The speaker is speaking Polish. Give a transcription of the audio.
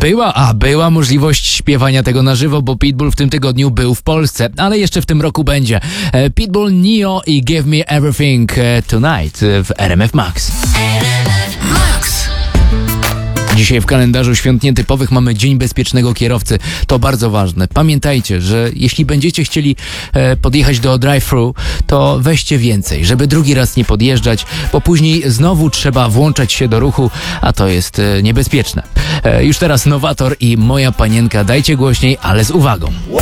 Była możliwość śpiewania tego na żywo, bo Pitbull w tym tygodniu był w Polsce, ale jeszcze w tym roku będzie. Pitbull, Neo i Give Me Everything Tonight w RMF Max. Dzisiaj w kalendarzu świąt nietypowych mamy Dzień Bezpiecznego Kierowcy. To bardzo ważne. Pamiętajcie, że jeśli będziecie chcieli podjechać do drive-thru, to weźcie więcej, żeby drugi raz nie podjeżdżać, bo później znowu trzeba włączać się do ruchu, a to jest niebezpieczne. Już teraz Nowator i Moja Panienka. Dajcie głośniej, ale z uwagą.